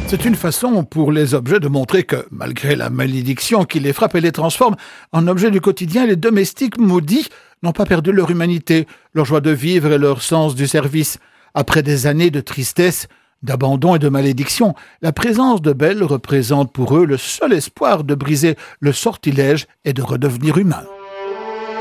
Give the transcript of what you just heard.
C'est une façon pour les objets de montrer que, malgré la malédiction qui les frappe et les transforme en objets du quotidien, les domestiques maudits n'ont pas perdu leur humanité, leur joie de vivre et leur sens du service. Après des années de tristesse, d'abandon et de malédiction, la présence de Belle représente pour eux le seul espoir de briser le sortilège et de redevenir humains.